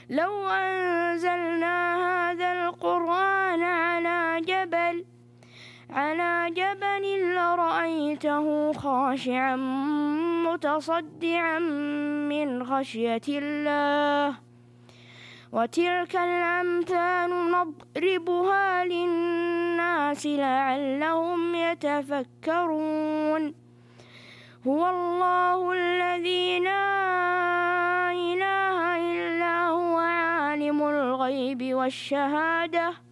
لو أنزلنا هذا القرآن على جبل لرأيته خاشعا متصدعا من خشية الله. وتلك الأمثال نضربها للناس لعلهم يتفكرون. هو الله الذي لا إله إلا هو عالم الغيب والشهادة